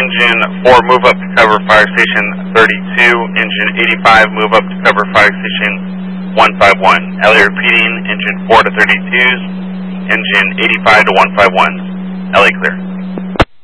engine 4, move up to cover fire station 32. Engine 85, move up to cover fire station 151. LA repeating, engine 4 to 32s, engine 85 to 151. LA clear.